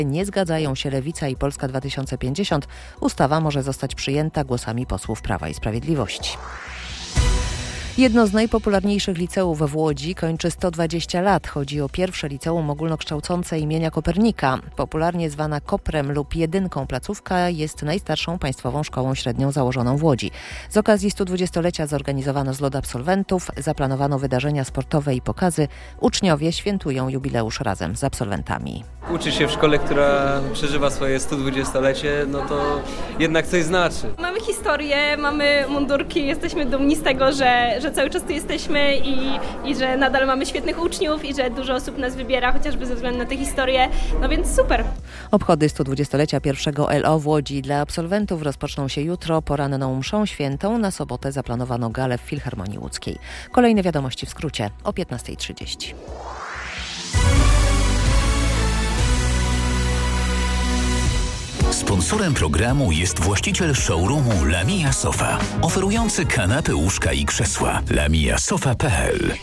Nie zgadzają się Lewica i Polska 2050. Ustawa może zostać przyjęta głosami posłów Prawa i Sprawiedliwości. Jedno z najpopularniejszych liceów w Łodzi kończy 120 lat. Chodzi o pierwsze liceum ogólnokształcące imienia Kopernika. Popularnie zwana Koprem lub Jedynką placówka jest najstarszą państwową szkołą średnią założoną w Łodzi. Z okazji 120-lecia zorganizowano zlot absolwentów, zaplanowano wydarzenia sportowe i pokazy. Uczniowie świętują jubileusz razem z absolwentami. Uczyć się w szkole, która przeżywa swoje 120-lecie, no to jednak coś znaczy. Mamy historię, mamy mundurki, jesteśmy dumni z tego, że cały czas tu jesteśmy i że nadal mamy świetnych uczniów i że dużo osób nas wybiera, chociażby ze względu na tę historię, no więc super. Obchody 120-lecia pierwszego LO w Łodzi dla absolwentów rozpoczną się jutro poranną mszą świętą. Na sobotę zaplanowano galę w Filharmonii Łódzkiej. Kolejne wiadomości w skrócie o 15:30. Sponsorem programu jest właściciel showroomu Lamia Sofa, oferujący kanapy, łóżka i krzesła. lamiasofa.pl.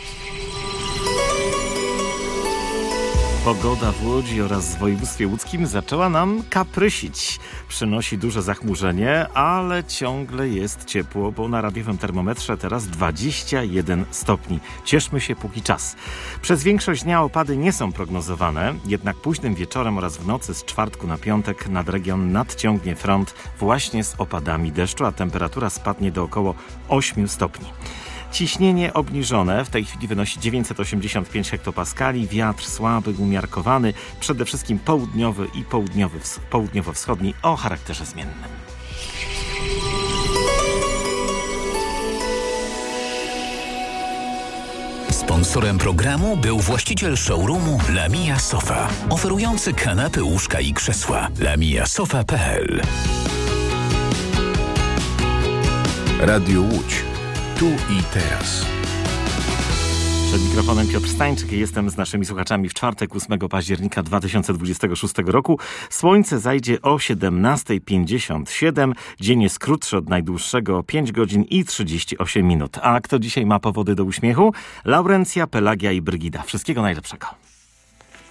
Pogoda w Łodzi oraz w województwie łódzkim zaczęła nam kaprysić. Przynosi duże zachmurzenie, ale ciągle jest ciepło, bo na radiowym termometrze teraz 21 stopni. Cieszmy się póki czas. Przez większość dnia opady nie są prognozowane, jednak późnym wieczorem oraz w nocy z czwartku na piątek nad region nadciągnie front właśnie z opadami deszczu, a temperatura spadnie do około 8 stopni. Ciśnienie obniżone w tej chwili wynosi 985 hektopaskali, wiatr słaby, umiarkowany, przede wszystkim południowy i południowo-wschodni o charakterze zmiennym. Sponsorem programu był właściciel showroomu Lamia Sofa, oferujący kanapy, łóżka i krzesła. lamiasofa.pl. Radio Łódź. Tu i teraz. Przed mikrofonem Piotr Stańczyk i jestem z naszymi słuchaczami w czwartek 8 października 2026 roku. Słońce zajdzie o 17:57. Dzień jest krótszy od najdłuższego o 5 godzin i 38 minut. A kto dzisiaj ma powody do uśmiechu? Laurencja, Pelagia i Brygida. Wszystkiego najlepszego.